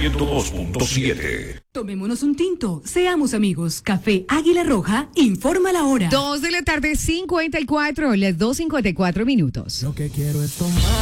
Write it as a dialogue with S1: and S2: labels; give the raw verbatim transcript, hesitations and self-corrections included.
S1: ciento dos punto siete.
S2: Tomémonos un tinto, seamos amigos. Café Águila Roja, informa la hora.
S3: Dos de la tarde, cincuenta y cuatro, las dos cincuenta y cuatro minutos.
S4: Lo que quiero es tomar.